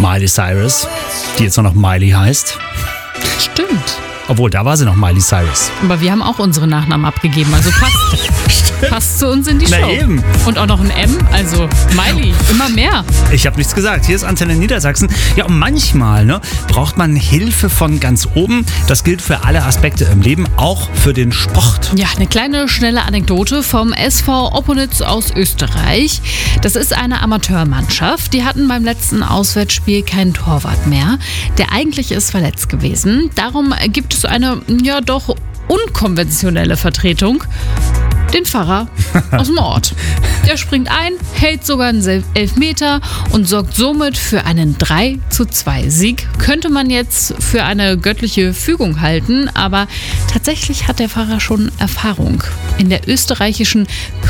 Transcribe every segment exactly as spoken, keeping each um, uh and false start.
Miley Cyrus, die jetzt nur noch Miley heißt. Stimmt. Obwohl, da war sie noch Miley Cyrus. Aber wir haben auch unsere Nachnamen abgegeben, also passt, passt zu uns in die Na Show. eben. Und auch noch ein M, also Miley, immer mehr. Ich habe nichts gesagt. Hier ist Antenne Niedersachsen. Ja, und manchmal ne, braucht man Hilfe von ganz oben. Das gilt für alle Aspekte im Leben, auch für den Sport. Ja, eine kleine, schnelle Anekdote vom S V Opponitz aus Österreich. Das ist eine Amateurmannschaft. Die hatten beim letzten Auswärtsspiel keinen Torwart mehr. Der eigentlich ist verletzt gewesen. Darum gibt es eine, ja doch, unkonventionelle Vertretung. Den Pfarrer aus dem Ort. Der springt ein, hält sogar einen Elfmeter und sorgt somit für einen drei zu zwei Sieg. Könnte man jetzt für eine göttliche Fügung halten, aber tatsächlich hat der Pfarrer schon Erfahrung in der österreichischen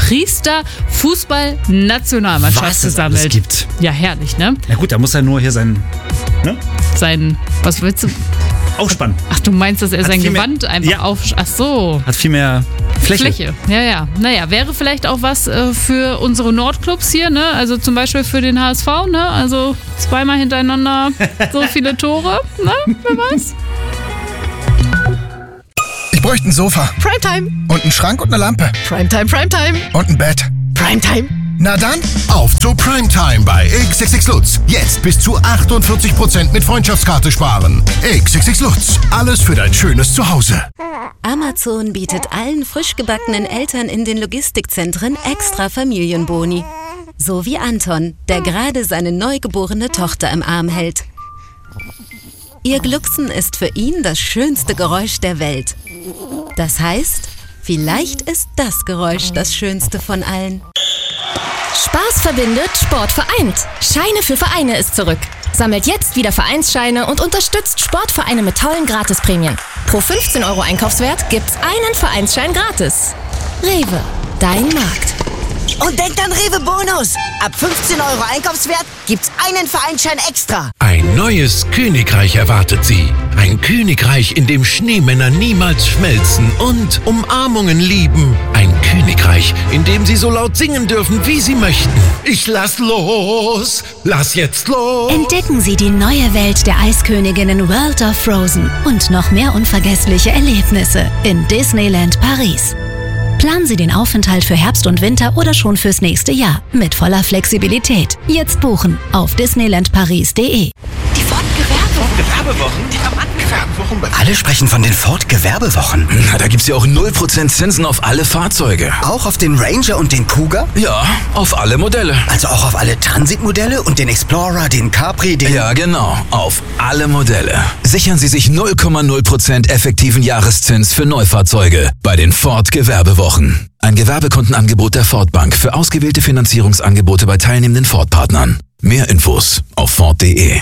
Priester-Fußball-Nationalmannschaft Was es gesammelt. alles gibt. Ja, herrlich, ne? Na gut, da muss er nur hier sein... Ne? Sein, was willst du? Aufspannen. Ach, du meinst, dass er Hat sein viel mehr- Gewand einfach Ja. auf... Ach so. Hat viel mehr Fläche. Fläche. Ja, ja. Naja, wäre vielleicht auch was äh, für unsere Nordclubs hier, ne? Also zum Beispiel für den H S V, ne? Also zweimal hintereinander so viele Tore, ne? Wer weiß? Ich bräuchte ein Sofa. Primetime. Und einen Schrank und eine Lampe. Primetime, Primetime. Und ein Bett. Primetime. Na dann, Auf zu Primetime bei X X X Lutz. Jetzt bis zu achtundvierzig Prozent mit Freundschaftskarte sparen. X X X Lutz. Alles für dein schönes Zuhause. Amazon bietet allen frisch gebackenen Eltern in den Logistikzentren extra Familienboni. So wie Anton, der gerade seine neugeborene Tochter im Arm hält. Ihr Glucksen ist für ihn das schönste Geräusch der Welt. Das heißt, vielleicht ist das Geräusch das schönste von allen. Spaß verbindet, Sport vereint. Scheine für Vereine ist zurück. Sammelt jetzt wieder Vereinsscheine und unterstützt Sportvereine mit tollen Gratisprämien. Pro fünfzehn Euro Einkaufswert gibt's einen Vereinsschein gratis. Rewe, dein Markt. Und denkt an Rewe Bonus. Ab fünfzehn Euro Einkaufswert gibt's einen Vereinsschein extra. Ein neues Königreich erwartet Sie. Ein Königreich, in dem Schneemänner niemals schmelzen und Umarmungen lieben. Ein Königreich, in dem Sie so laut singen dürfen, wie Sie möchten. Ich lass los, lass jetzt los. Entdecken Sie die neue Welt der Eisköniginnen World of Frozen und noch mehr unvergessliche Erlebnisse in Disneyland Paris. Planen Sie den Aufenthalt für Herbst und Winter oder schon fürs nächste Jahr mit voller Flexibilität. Jetzt buchen auf disneyland paris punkt de. Die Ford-Gewerbewochen. Gewerbewochen? Die Rabattgewerbewochen. Alle sprechen von den Ford-Gewerbewochen. Na, da gibt's ja auch null Prozent Zinsen auf alle Fahrzeuge. Auch auf den Ranger und den Kuga? Ja, auf alle Modelle. Also auch auf alle Transit-Modelle und den Explorer, den Capri, den... Ja, genau. Auf alle Modelle. Sichern Sie sich null Komma null Prozent effektiven Jahreszins für Neufahrzeuge bei den Ford-Gewerbewochen. Ein Gewerbekundenangebot der Ford Bank für ausgewählte Finanzierungsangebote bei teilnehmenden Ford-Partnern. Mehr Infos auf ford punkt de.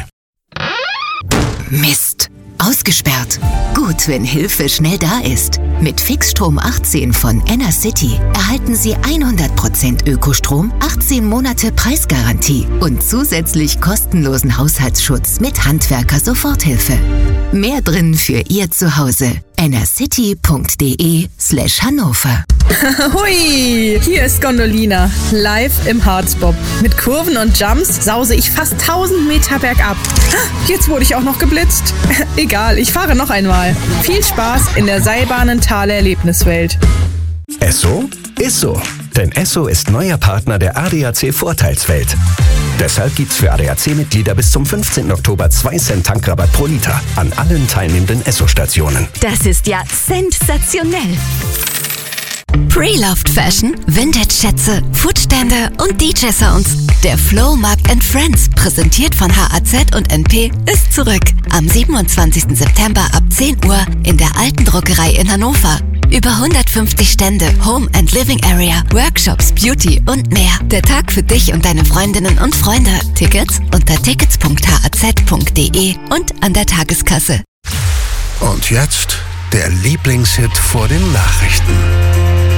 Mist. Ausgesperrt. Gut, wenn Hilfe schnell da ist. Mit Fixstrom achtzehn von Enercity erhalten Sie hundert Prozent Ökostrom, achtzehn Monate Preisgarantie und zusätzlich kostenlosen Haushaltsschutz mit Handwerker-Soforthilfe. Mehr drin für Ihr Zuhause. enercity punkt de slash Hannover. Hui, hier ist Gondolina, live im Harzbob. Mit Kurven und Jumps sause ich fast tausend Meter bergab. Jetzt wurde ich auch noch geblitzt. Egal, ich fahre noch einmal. Viel Spaß in der Seilbahnenthaler Erlebniswelt. Esso ist so. Denn Esso ist neuer Partner der A D A C Vorteilswelt. Deshalb gibt's für A D A C-Mitglieder bis zum fünfzehnten Oktober zwei Cent Tankrabatt pro Liter an allen teilnehmenden Esso-Stationen. Das ist ja sensationell. Preloved Fashion, Vintage-Schätze, Foodstände und D J-Sounds. Der Flohmarkt and Friends, präsentiert von H A Z und N P, ist zurück. Am siebenundzwanzigsten September ab zehn Uhr in der Alten Druckerei in Hannover. Über hundertfünfzig Stände, Home and Living Area, Workshops, Beauty und mehr. Der Tag für dich und deine Freundinnen und Freunde. Tickets unter tickets punkt h a z punkt de und an der Tageskasse. Und jetzt der Lieblingshit vor den Nachrichten.